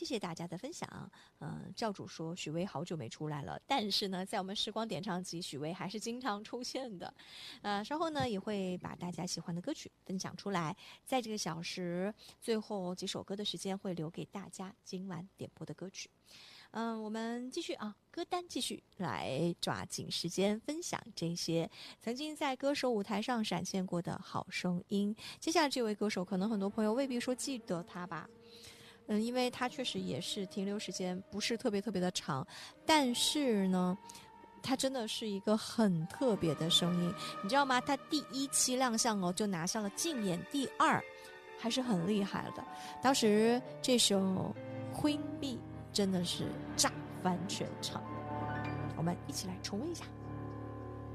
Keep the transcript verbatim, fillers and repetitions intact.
谢谢大家的分享。嗯，教主说许巍好久没出来了，但是呢，在我们时光点唱机，许巍还是经常出现的。呃，稍后呢也会把大家喜欢的歌曲分享出来，在这个小时最后几首歌的时间会留给大家今晚点播的歌曲。嗯，我们继续啊，歌单继续来抓紧时间分享这些曾经在歌手舞台上闪现过的好声音。接下来这位歌手，可能很多朋友未必说记得他吧，嗯，因为他确实也是停留时间不是特别特别的长，但是呢，他真的是一个很特别的声音，你知道吗？他第一期亮相哦，就拿下了竞演第二，还是很厉害的。当时这首《Queen Bee》真的是炸翻全场，我们一起来重温一下。